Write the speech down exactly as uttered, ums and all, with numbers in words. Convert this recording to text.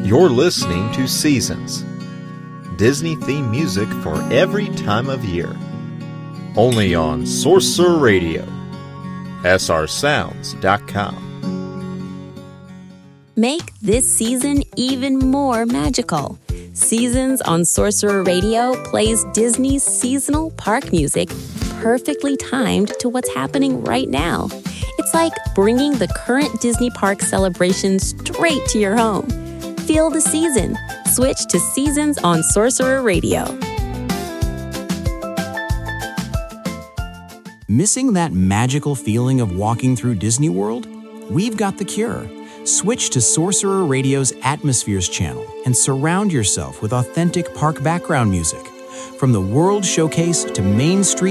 You're listening to Seasons, Disney theme music for every time of year. Only on Sorcerer Radio, S R sounds dot com. Make this season even more magical. Seasons on Sorcerer Radio plays Disney's seasonal park music perfectly timed to what's happening right now. It's like bringing the current Disney park celebration straight to your home. Feel the season. Switch to Seasons on Sorcerer Radio. Missing that magical feeling of walking through Disney World? We've got the cure. Switch to Sorcerer Radio's Atmospheres channel and surround yourself with authentic park background music. From the World Showcase to Main Street